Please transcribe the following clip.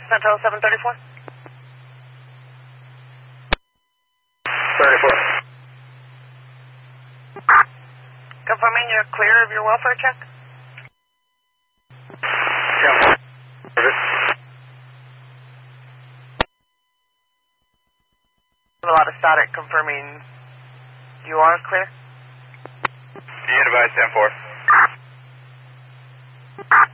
Central 734. 34. Confirming you're clear of your welfare check? Yeah. A lot of static confirming you are clear? Unit advice 10-4.